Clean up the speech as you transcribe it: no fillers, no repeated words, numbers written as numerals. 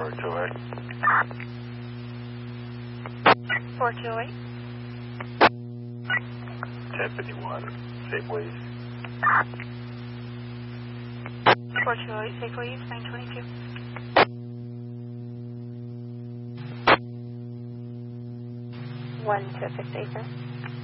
4208. 4208. 1051. Say please. 4208, say please, 922. One to 6 acre.